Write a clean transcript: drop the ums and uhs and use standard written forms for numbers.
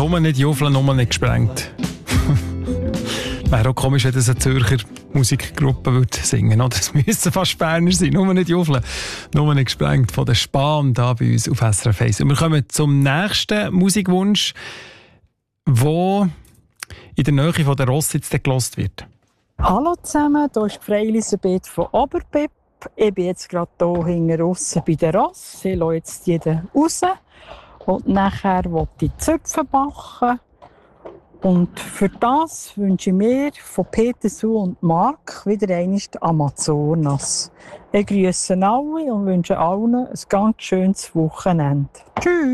Nur nicht juffeln, nur nicht gesprengt. Wäre auch komisch, wenn das eine Zürcher Musikgruppe würde singen würde. Es müsste fast Berner sein. Nur nicht juffeln, nur nicht gesprengt. Von der Spahn da bei uns auf SRF 1. Und wir kommen zum nächsten Musikwunsch, wo in der Nähe von der Rossitz gelost wird. Hallo zusammen, hier ist Frau Elisabeth von Oberpip. Ich bin jetzt gerade hier hinten raus bei der Ross. Ich lasse jetzt jeden raus. Und nachher will ich Zöpfe backen. Und für das wünsche ich mir von Peter, Sue und Marc wieder einmal die Amazonas. Ich grüße alle und wünsche allen ein ganz schönes Wochenende. Tschüss!